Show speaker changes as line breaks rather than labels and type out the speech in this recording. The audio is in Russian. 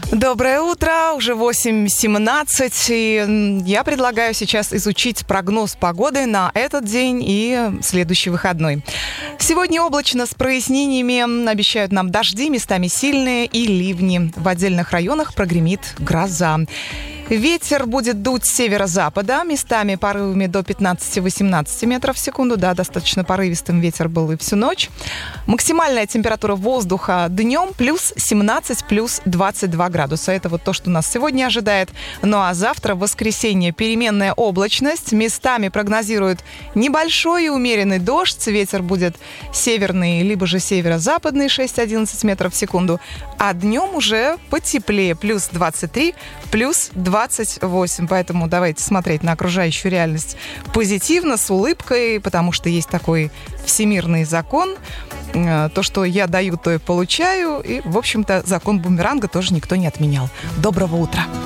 Доброе утро, уже 8:17, и я предлагаю сейчас изучить прогноз погоды на этот день и следующий выходной. Сегодня облачно с прояснениями, обещают нам дожди, местами сильные и ливни. В отдельных районах прогремит гроза. Ветер будет дуть с северо-запада, местами порывами до 15-18 метров в секунду. Да, достаточно порывистым ветер был и всю ночь. Максимальная температура воздуха днем плюс 17, плюс 22 градуса. Это вот то, что нас сегодня ожидает. Ну а завтра, в воскресенье, переменная облачность. Местами прогнозируют небольшой и умеренный дождь. Ветер будет северный, либо же северо-западный, 6-11 метров в секунду. А днем уже потеплее, плюс 23, плюс 28. Поэтому давайте смотреть на окружающую реальность позитивно, с улыбкой, потому что есть такой всемирный закон. То, что я даю, то и получаю. И, в общем-то, закон бумеранга тоже никто не отменял. Доброго утра!